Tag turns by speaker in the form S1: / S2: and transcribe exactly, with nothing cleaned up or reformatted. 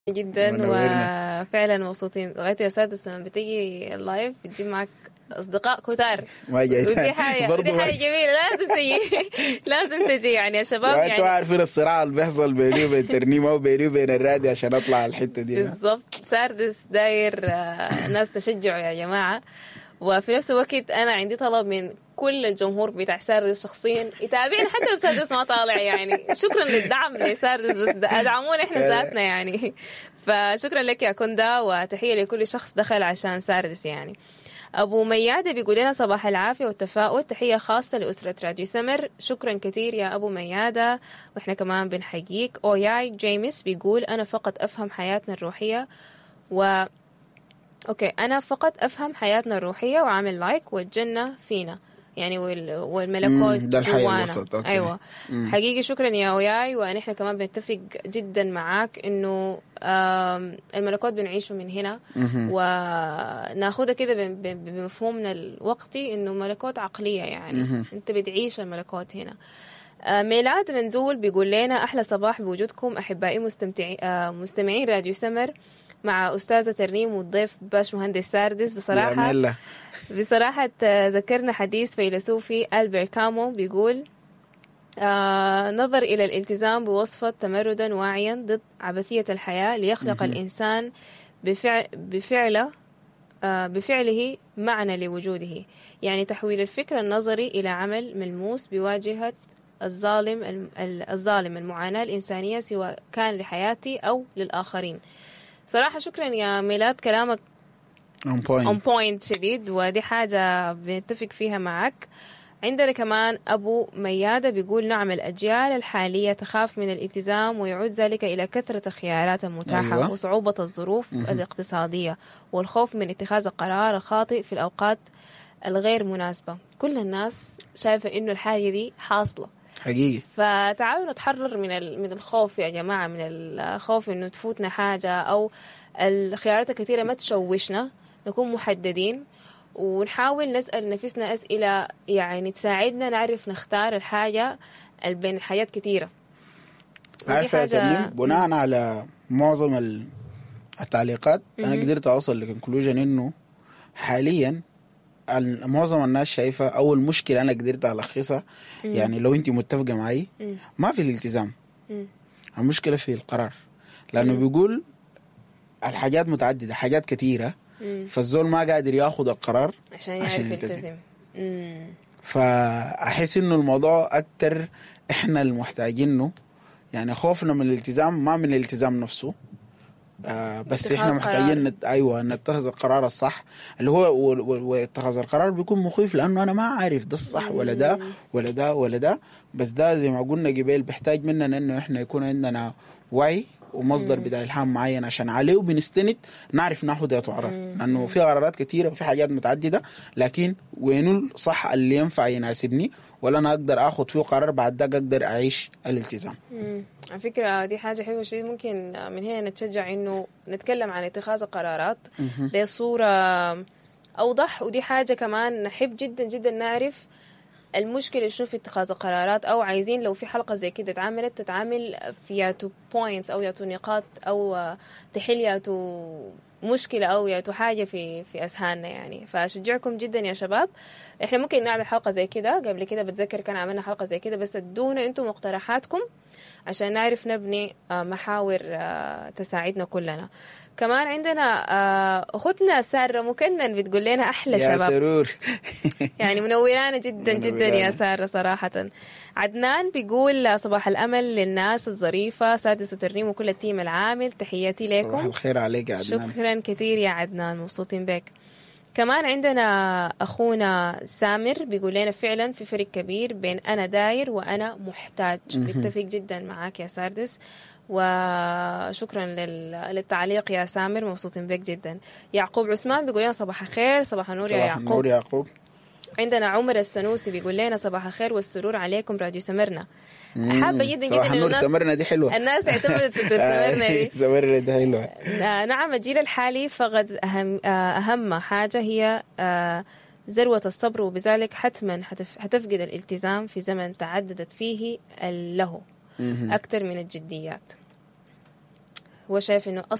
S1: جدا
S2: منورنا.
S1: وفعلا مبسوطين لغايه يا سادس لما بتيجي اللايف بتجيب معك اصدقاء كتار.
S2: ما جاي
S1: ودي حاجه
S2: برضو
S1: ودي
S2: ما-
S1: حاجه جميله لازم تجي لازم تجي يعني يا شباب
S2: يعني انتوا
S1: يعني
S2: عارفين الصراع اللي بيحصل بيني وبين ترنيمه وبيني وبين الرادي عشان اطلع على الحته دي.
S1: بالضبط. ساردس داير آه، ناس تشجعوا يا جماعه، وفي نفس الوقت انا عندي طلب من كل الجمهور بتاع ساردس شخصيا يتابعنا حتى لو ساردس ما طالع، يعني شكرا للدعم لساردس، بس ادعمونا احنا ذاتنا يعني. فشكرا لك يا كندا، وتحيه لكل شخص دخل عشان ساردس يعني. أبو ميادة بيقول لنا صباح العافية والتفاؤل، تحية خاصة لأسرة راديو سمر. شكرا كثير يا أبو ميادة، وإحنا كمان بنحييك. أوياي جيمس بيقول أنا فقط أفهم حياتنا الروحية و أوكي أنا فقط أفهم حياتنا الروحية وعامل لايك، والجنة فينا يعني وال... والملكوت
S2: مم، ده الحي
S1: جوانا.
S2: الوسط. أوكي.
S1: أيوة.
S2: مم.
S1: حقيقي شكرا يا أوياي، ونحن كمان بنتفق جدا معاك إنه آم، الملكوت بنعيشه من هنا، وناخدها كده ب- ب- بمفهومنا الوقتي إنه ملكوت عقلية يعني أنت بتعيش الملكوت هنا. آه، ميلاد منزول بيقول لنا أحلى صباح بوجودكم أحبائي مستمتعين آه، مستمعين راديو سمر مع أستاذة ترنيم والضيف باش مهندس ساردس.
S2: يا
S1: بصراحة
S2: ميلا.
S1: بصراحة ذكرنا حديث فيلسوفي ألبير كامو بيقول آه نظر إلى الالتزام بوصفة تمردا واعيا ضد عبثية الحياة ليخلق الإنسان بفعل بفعله آه بفعله معنى لوجوده، يعني تحويل الفكر النظري إلى عمل ملموس بواجهة الظالم الم- الظالم المعاناة الإنسانية سواء كان لحياتي أو للآخرين. صراحة شكرا يا ميلاد، كلامك
S2: on
S1: on
S2: point.
S1: point شديد، ودي حاجة بنتفق فيها معك. عندنا كمان أبو ميادة بيقول نعم الأجيال الحالية تخاف من الالتزام، ويعود ذلك إلى كثرة الخيارات المتاحة
S2: أيوة.
S1: وصعوبة الظروف الاقتصادية والخوف من اتخاذ القرار الخاطئ في الأوقات الغير مناسبة. كل الناس شايفة إنه الحاجة دي حاصلة،
S2: حقيقي.
S1: فتعالوا نتحرر من ال- من الخوف يا جماعة، من الخوف إنه تفوتنا حاجة أو الخيارات الكثيرة ما تشوشنا، نكون محددين ونحاول نسأل نفسنا أسئلة يعني تساعدنا نعرف نختار الحاجة اللي بين حاجات كثيرة. ودي
S2: عارفة يا
S1: حاجة-
S2: ترنيم، بناء على معظم ال- التعليقات أنا قدرت أوصل لكونكلوجن إنه حاليا ال- معظم الناس شايفة أول مشكلة أنا قدرت ألخصها، يعني لو أنت متفقة معي، ما في الالتزام، المشكلة في القرار، لأنه بيقول الحاجات متعددة، حاجات كثيرة، فالزول ما قادر ياخد القرار
S1: عشان يعرف
S2: عشان يلتزم.
S1: يلتزم. مم.
S2: فأحس إنه الموضوع أكتر إحنا المحتاجينه، يعني خوفنا من الالتزام ما من الالتزام نفسه، آه بس
S1: اتخاذ
S2: إحنا محتاجين
S1: قرار.
S2: نت... أيوة نتخذ القرار الصح اللي هو و- و- واتخاذ القرار بيكون مخيف لأنه أنا ما عارف ده الصح ولا ده ولا ده ولا ده، بس ده زي ما قلنا قبل بيحتاج مننا إنه إحنا يكون عندنا وعي ومصدر بتاع إلهام معين عشان عليه وبنستند نعرف ناخد قرار، لأنه في قرارات كتيرة وفي حاجات متعددة، لكن وينو الصح اللي ينفع يناسبني ولا أنا أقدر أخد فيه قرار بعد ده أقدر أعيش الالتزام.
S1: مم. على فكرة دي حاجة حلوة شديد، ممكن من هنا نتشجع إنه نتكلم عن اتخاذ القرارات بصورة أوضح، ودي حاجة كمان نحب جدا جدا نعرف المشكلة شو في اتخاذ القرارات، أو عايزين لو في حلقة زي كده اتعملت تتعامل في ياتو بوينتس أو ياتو نقاط أو تحل ياتو مشكلة أو ياتو حاجة في في أذهاننا يعني. فأشجعكم جدا يا شباب، إحنا ممكن نعمل حلقة زي كده، قبل كده بتذكر كان عملنا حلقة زي كده، بس ادونا أنتم مقترحاتكم عشان نعرف نبني آه، محاور آه، تساعدنا كلنا. كمان عندنا آه، أختنا سارة مكنن بتقول لنا أحلى
S2: يا
S1: شباب،
S2: سرور.
S1: يعني منورانا جدا جدا
S2: منورانا.
S1: يا سارة صراحة. عدنان بيقول صباح الأمل للناس الظريفة سادس وترنيم وكل التيم العامل، تحياتي
S2: صباح
S1: لكم.
S2: الخير عليك يا عدنان.
S1: شكرا كثير يا عدنان، مبسوطين بك. كمان عندنا أخونا سامر بيقول لنا فعلا في فرق كبير بين أنا داير وأنا محتاج. بيتفق جدا معاك يا ساردس، وشكرا لل- للتعليق يا سامر، مبسوطين بك جدا. يعقوب عثمان بيقول لنا صباح الخير. صباح النور يا
S2: صباح
S1: يعقوب.
S2: النور يا يعقوب.
S1: عندنا عمر السنوسي بيقول لنا صباح الخير والسرور عليكم راديو سمرنا. حابة جدا جدا
S2: صباح
S1: إنه
S2: النور.
S1: الناس
S2: سمرنا دي حلوة.
S1: الناس اعتمدت فكرة سمرنا دي.
S2: سمرنا دي حلوة.
S1: آه، نعم الجيل الحالي فقد أهم, آه، أهم حاجة هي آه، ذروة الصبر، وبذلك حتما حتف- حتفقد الالتزام في زمن تعددت فيه اللهو أكثر من الجديات. هو شايف إنه